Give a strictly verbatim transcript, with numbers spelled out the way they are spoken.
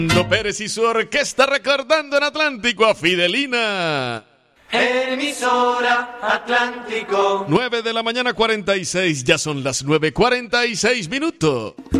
Fernando Pérez y su orquesta recordando en Atlántico a Fidelina. Emisora Atlántico. nueve de la mañana cuarenta y seis, ya son las nueve cuarenta y seis minutos.